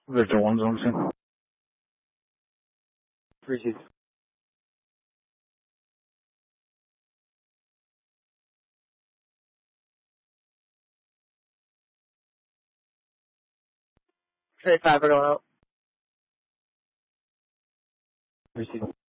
Victor 1 Zone 2. Receive. Trade 5 are going out. Receive.